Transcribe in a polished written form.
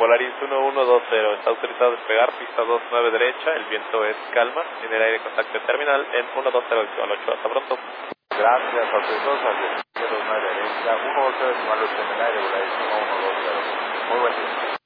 Polaris 1120, está autorizado a despegar, pista 29 derecha, el viento es calma, en el aire contacto terminal en 120-8, hasta pronto. Gracias, autorizado a 29 derecha, 120 en el aire, Polaris 1120. Muy buen día.